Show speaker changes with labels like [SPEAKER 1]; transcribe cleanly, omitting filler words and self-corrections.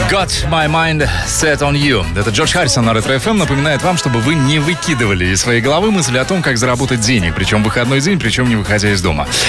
[SPEAKER 1] Got my mind set on you. Это Джордж Харрисон на Ретро ФМ напоминает вам, чтобы вы не выкидывали из своей головы мысли о том, как заработать денег. Причем в выходной день, причем не выходя из дома.